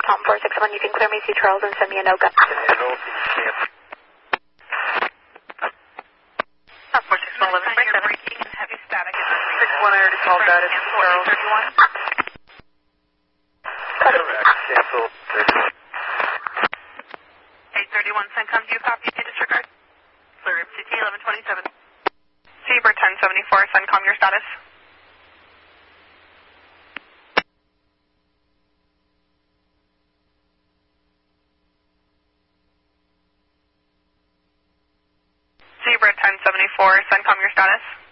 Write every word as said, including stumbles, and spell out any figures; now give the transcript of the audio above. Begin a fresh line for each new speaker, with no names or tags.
Tom four six one, you can clear me to Charles and send me a no-go.
Tom four six one, eleven break seven. Breaking and heavy static.
six one, I already called that. It's Charles.
thirty-one.
Cancel.
eight thirty-one, CENTCOM, do you copy? You disregard? Clear M C T eleven twenty-seven. Zebra ten seventy-four, CENTCOM, your status? Zebra ten seventy-four, CENTCOM, your status?